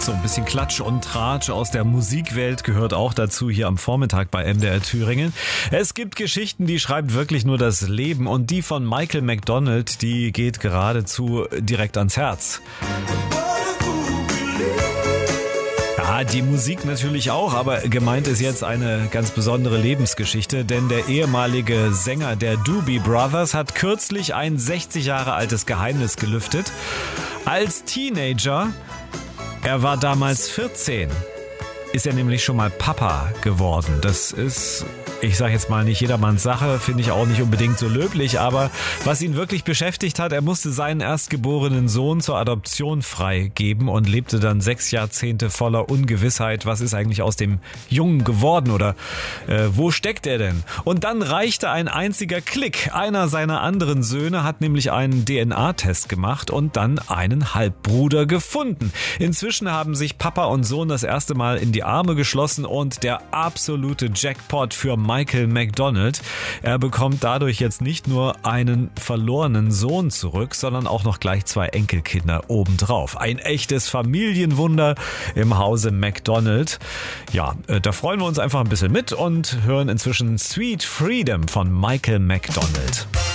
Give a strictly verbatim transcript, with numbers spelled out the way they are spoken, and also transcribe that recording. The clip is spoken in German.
So ein bisschen Klatsch und Tratsch aus der Musikwelt gehört auch dazu hier am Vormittag bei M D R Thüringen. Es gibt Geschichten, die schreibt wirklich nur das Leben, und die von Michael McDonald, die geht geradezu direkt ans Herz. Ja, die Musik natürlich auch, aber gemeint ist jetzt eine ganz besondere Lebensgeschichte, denn der ehemalige Sänger der Doobie Brothers hat kürzlich ein sechzig Jahre altes Geheimnis gelüftet. Als Teenager, er war damals vierzehn, ist er nämlich schon mal Papa geworden. Das ist, ich sage jetzt mal, nicht jedermanns Sache, finde ich auch nicht unbedingt so löblich, aber was ihn wirklich beschäftigt hat, er musste seinen erstgeborenen Sohn zur Adoption freigeben und lebte dann sechs Jahrzehnte voller Ungewissheit. Was ist eigentlich aus dem Jungen geworden oder äh, wo steckt er denn? Und dann reichte ein einziger Klick. Einer seiner anderen Söhne hat nämlich einen D N A-Test gemacht und dann einen Halbbruder gefunden. Inzwischen haben sich Papa und Sohn das erste Mal in die Arme geschlossen und der absolute Jackpot für Michael McDonald. Er bekommt dadurch jetzt nicht nur einen verlorenen Sohn zurück, sondern auch noch gleich zwei Enkelkinder obendrauf. Ein echtes Familienwunder im Hause McDonald. Ja, da freuen wir uns einfach ein bisschen mit und hören inzwischen Sweet Freedom von Michael McDonald.